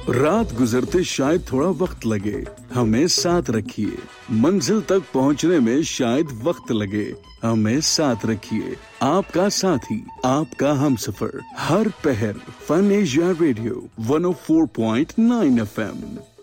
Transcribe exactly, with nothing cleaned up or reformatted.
रात गुजरते शायद थोड़ा वक्त लगे, हमें साथ रखिए। मंजिल तक पहुंचने में शायद वक्त लगे, हमें साथ रखिए। आपका साथी, आपका हमसफर, हर पहर। Fun Asia radio one O four point nine F M.